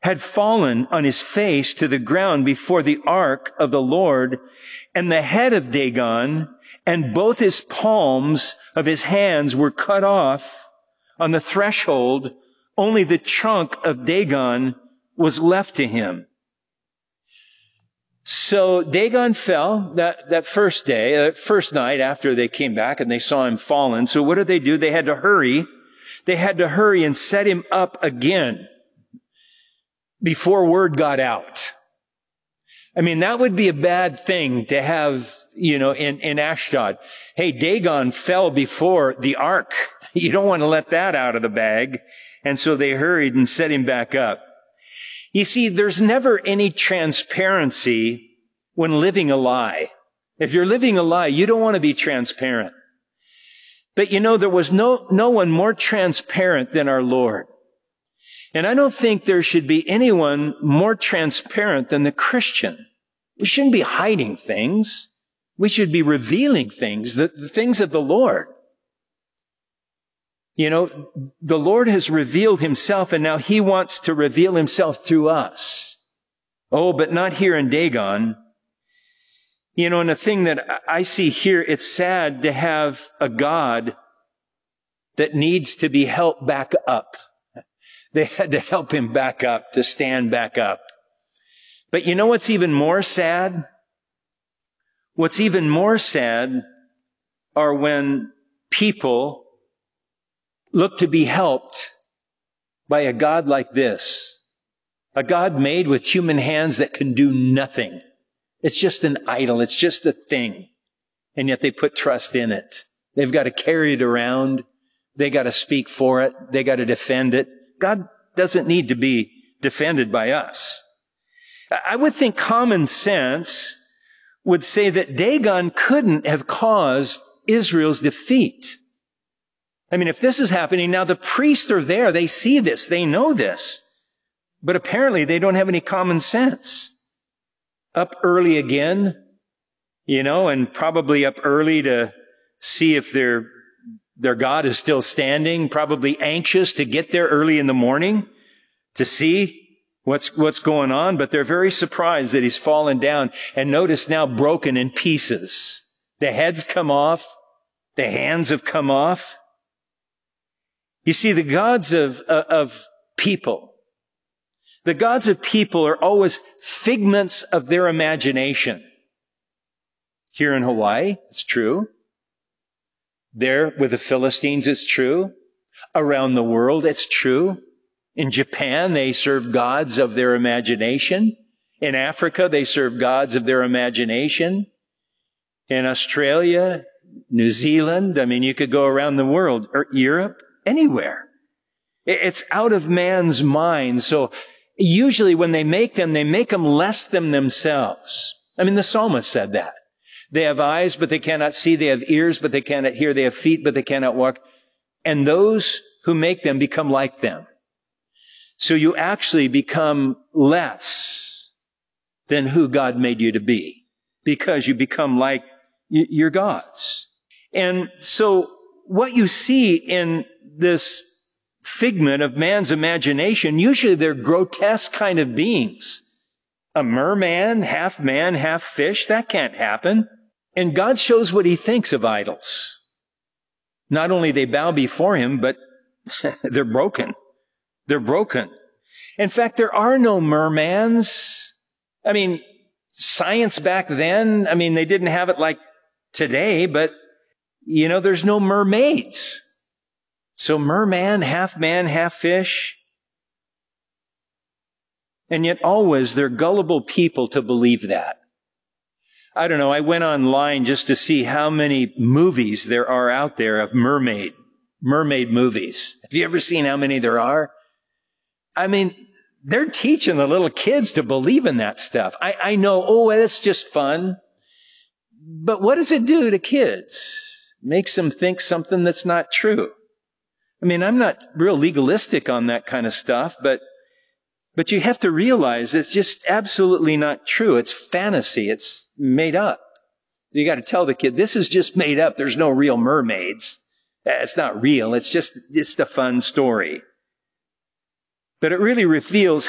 had fallen on his face to the ground before the ark of the Lord, and the head of Dagon and both his palms of his hands were cut off on the threshold. Only the trunk of Dagon was left to him. So Dagon fell that first day, that first night after they came back and they saw him fallen. So what did they do? They had to hurry. They had to hurry and set him up again before word got out. I mean, that would be a bad thing to have, in Ashdod. Hey, Dagon fell before the ark. You don't want to let that out of the bag. And so they hurried and set him back up. You see, there's never any transparency when living a lie. If you're living a lie, you don't want to be transparent. But there was no one more transparent than our Lord. And I don't think there should be anyone more transparent than the Christian. We shouldn't be hiding things. We should be revealing things, the things of the Lord. The Lord has revealed himself, and now he wants to reveal himself through us. Oh, but not here in Dagon. And the thing that I see here, it's sad to have a God that needs to be helped back up. They had to help him back up, to stand back up. But what's even more sad? What's even more sad are when people look to be helped by a God like this. A God made with human hands that can do nothing. It's just an idol. It's just a thing. And yet they put trust in it. They've got to carry it around. They got to speak for it. They got to defend it. God doesn't need to be defended by us. I would think common sense would say that Dagon couldn't have caused Israel's defeat. I mean, if this is happening, now the priests are there. They see this. They know this. But apparently they don't have any common sense. Up early again, and probably up early to see if their God is still standing, probably anxious to get there early in the morning to see what's going on. But they're very surprised that he's fallen down, and notice now broken in pieces. The heads come off. The hands have come off. You see, the gods of people, the gods of people are always figments of their imagination. Here in Hawaii, it's true. There with the Philistines, it's true. Around the world, it's true. In Japan, they serve gods of their imagination. In Africa, they serve gods of their imagination. In Australia, New Zealand, you could go around the world, or Europe, anywhere. It's out of man's mind. So usually when they make them less than themselves. The psalmist said that. They have eyes, but they cannot see. They have ears, but they cannot hear. They have feet, but they cannot walk. And those who make them become like them. So you actually become less than who God made you to be, because you become like your gods. And so what you see in this figment of man's imagination, usually they're grotesque kind of beings. A merman, half fish, that can't happen. And God shows what he thinks of idols. Not only they bow before him, but they're broken. They're broken. In fact, there are no mermans. Science back then, they didn't have it like today, but there's no mermaids. So merman, half fish. And yet always they're gullible people to believe that. I don't know, I went online just to see how many movies there are out there of mermaid movies. Have you ever seen how many there are? They're teaching the little kids to believe in that stuff. I know, that's just fun. But what does it do to kids? Makes them think something that's not true. I'm not real legalistic on that kind of stuff, but you have to realize it's just absolutely not true. It's fantasy. It's made up. You got to tell the kid, this is just made up. There's no real mermaids. It's not real. It's a fun story. But it really reveals